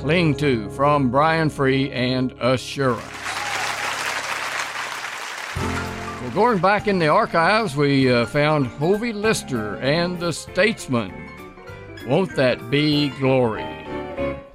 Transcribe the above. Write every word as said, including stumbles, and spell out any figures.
Cling To from Brian Free and Assurance. Well, going back in the archives, we uh, found Hovey Lister and the Statesman. Won't That Be Glory?